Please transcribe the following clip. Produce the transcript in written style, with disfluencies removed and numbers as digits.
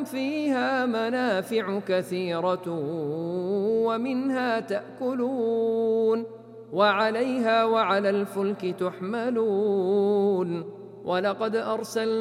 فيها منافع كثيرة ومنها تأكلون وعليها وعلى الفلك تحملون ولقد أرسلنا